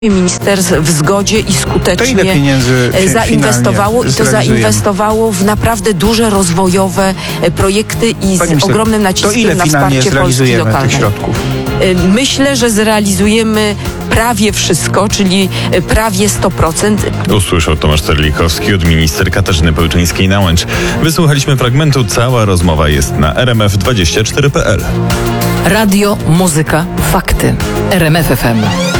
Ministerstw w zgodzie i skutecznie To ile pieniędzy zainwestowało i to zainwestowało w naprawdę duże rozwojowe projekty i z ogromnym naciskiem na wsparcie Polski lokalnej. Tych środków? Myślę, że zrealizujemy prawie wszystko, czyli prawie 100%. Usłyszał Tomasz Terlikowski od minister Katarzyny Pełczyńskiej-Nałęcz. Wysłuchaliśmy fragmentu, cała rozmowa jest na rmf24.pl. Radio, muzyka, fakty. RMF FM.